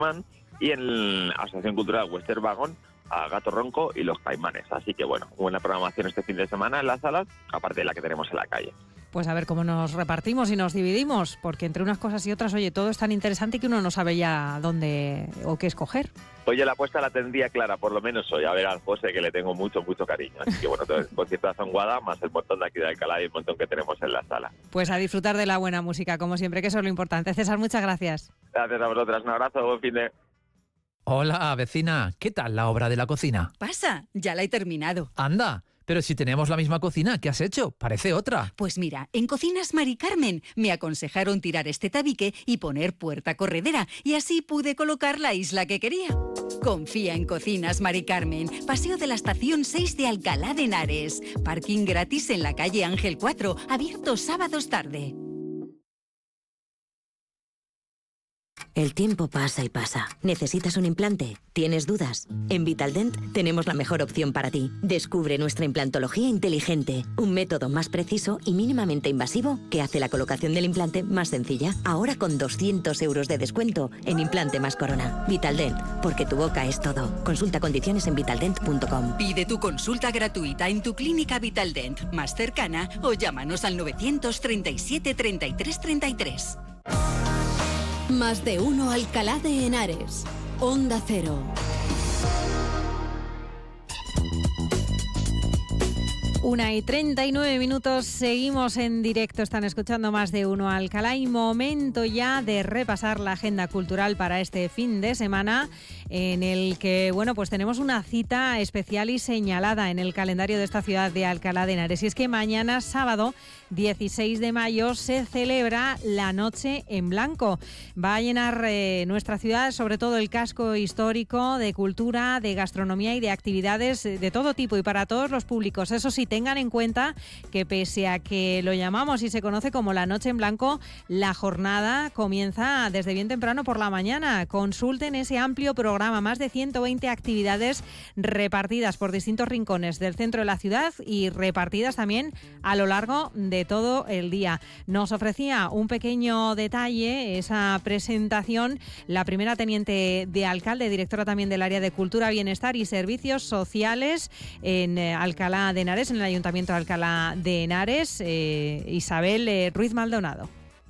y en la Asociación Cultural Western Wagon a Gato Ronco y Los Caimanes. Así que bueno, buena programación este fin de semana en las salas, aparte de la que tenemos en la calle. Pues a ver cómo nos repartimos y nos dividimos, porque entre unas cosas y otras, oye, todo es tan interesante que uno no sabe ya dónde o qué escoger. Oye, la apuesta la tendría clara, por lo menos hoy, a ver al José, que le tengo mucho cariño. Así que bueno, todo el concierto de Zonguada, más el montón de aquí de Alcalá y el montón que tenemos en la sala. Pues a disfrutar de la buena música, como siempre, que eso es lo importante. César, muchas gracias. Gracias a vosotras, un abrazo, buen fin de... Hola, vecina, ¿qué tal la obra de la cocina? Pasa, ya la he terminado. Anda, pero si tenemos la misma cocina, ¿qué has hecho? Parece otra. Pues mira, en Cocinas Mari Carmen me aconsejaron tirar este tabique y poner puerta corredera, y así pude colocar la isla que quería. Confía en Cocinas Mari Carmen, Paseo de la Estación 6 de Alcalá de Henares. Parking gratis en la calle Ángel 4, abierto sábados tarde. El tiempo pasa y pasa. ¿Necesitas un implante? ¿Tienes dudas? En Vitaldent tenemos la mejor opción para ti. Descubre nuestra implantología inteligente, un método más preciso y mínimamente invasivo que hace la colocación del implante más sencilla. Ahora con 200 euros de descuento en implante más corona. Vitaldent, porque tu boca es todo. Consulta condiciones en vitaldent.com. Pide tu consulta gratuita en tu clínica Vitaldent más cercana o llámanos al 937 33 33. Más de uno Alcalá de Henares. Onda Cero. 1:39, seguimos en directo, están escuchando Más de uno Alcalá y momento ya de repasar la agenda cultural para este fin de semana en el que, bueno, pues tenemos una cita especial y señalada en el calendario de esta ciudad de Alcalá de Henares, y es que mañana sábado 16 de mayo se celebra la Noche en Blanco. Va a llenar nuestra ciudad, sobre todo el casco histórico, de cultura, de gastronomía y de actividades de todo tipo y para todos los públicos. Eso sí, tengan en cuenta que pese a que lo llamamos y se conoce como la Noche en Blanco, la jornada comienza desde bien temprano por la mañana. Consulten ese amplio programa, más de 120 actividades repartidas por distintos rincones del centro de la ciudad y repartidas también a lo largo de todo el día. Nos ofrecía un pequeño detalle esa presentación la primera teniente de alcalde, directora también del área de Cultura, Bienestar y Servicios Sociales en Alcalá de Henares, en el Ayuntamiento de Alcalá de Henares, Isabel Ruiz Maldonado.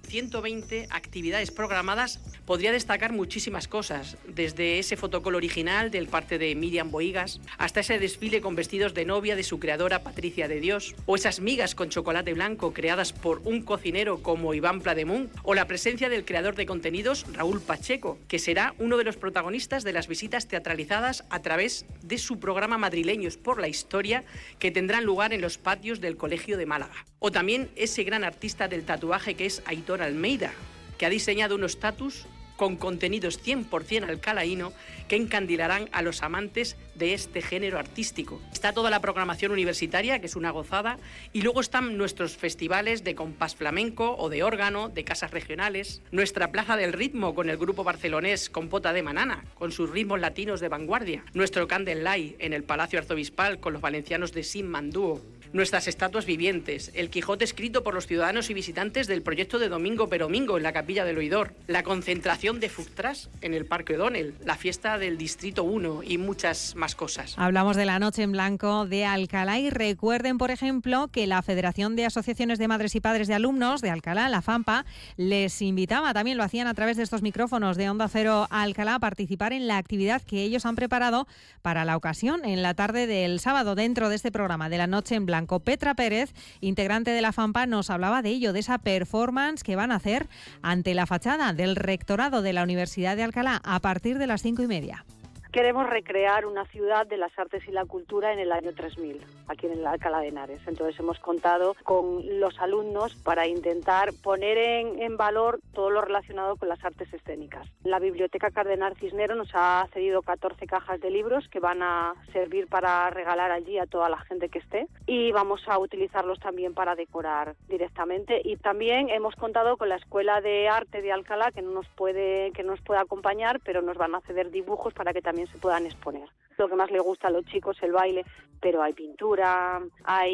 120 actividades programadas. Podría destacar muchísimas cosas, desde ese fotocall original del parte de Miriam Bohigas, hasta ese desfile con vestidos de novia de su creadora Patricia de Dios, o esas migas con chocolate blanco creadas por un cocinero como Iván Plademont, o la presencia del creador de contenidos Raúl Pacheco, que será uno de los protagonistas de las visitas teatralizadas a través de su programa Madrileños por la Historia, que tendrán lugar en los patios del Colegio de Málaga. O también ese gran artista del tatuaje que es Aitor Almeida, que ha diseñado unos tatus con contenidos 100% alcalaíno que encandilarán a los amantes de este género artístico. Está toda la programación universitaria, que es una gozada, y luego están nuestros festivales de compás flamenco o de órgano, de casas regionales, nuestra Plaza del Ritmo con el grupo barcelonés Compota de Manana, con sus ritmos latinos de vanguardia, nuestro Candlelight en el Palacio Arzobispal con los valencianos de Sin Mandúo, nuestras estatuas vivientes, el Quijote escrito por los ciudadanos y visitantes del proyecto de Domingo Peromingo en la Capilla del Oidor, la concentración de Fuctras en el Parque O'Donnell, la fiesta del Distrito 1 y muchas más cosas. Hablamos de la Noche en Blanco de Alcalá y recuerden, por ejemplo, que la Federación de Asociaciones de Madres y Padres de Alumnos de Alcalá, la FAMPA, les invitaba, también lo hacían a través de estos micrófonos de Onda Cero Alcalá, a participar en la actividad que ellos han preparado para la ocasión en la tarde del sábado dentro de este programa de la Noche en Blanco. Petra Pérez, integrante de la FAMPA, nos hablaba de ello, de esa performance que van a hacer ante la fachada del rectorado de la Universidad de Alcalá a partir de las 5:30. Queremos recrear una ciudad de las artes y la cultura en el año 3000, aquí en el Alcalá de Henares. Entonces hemos contado con los alumnos para intentar poner en valor todo lo relacionado con las artes escénicas. La Biblioteca Cardenal Cisneros nos ha cedido 14 cajas de libros que van a servir para regalar allí a toda la gente que esté, y vamos a utilizarlos también para decorar directamente. Y también hemos contado con la Escuela de Arte de Alcalá, que no nos puede acompañar, pero nos van a ceder dibujos para que también se puedan exponer. Lo que más le gusta a los chicos es el baile, pero hay pintura,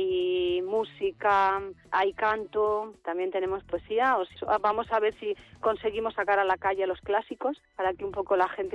hay música, hay canto, también tenemos poesía. Vamos a ver si conseguimos sacar a la calle a los clásicos para que un poco la gente